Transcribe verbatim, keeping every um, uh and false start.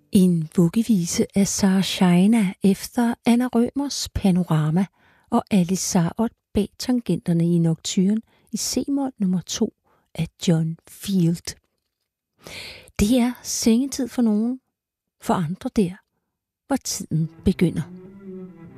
En vuggevise af Sarah Shaina efter Anna Rømers Panorama og Alice Sarot bag tangenterne i Nocturne i C-mol nummer to af John Field. Det er sengetid for nogen, for andre der, hvor tiden begynder.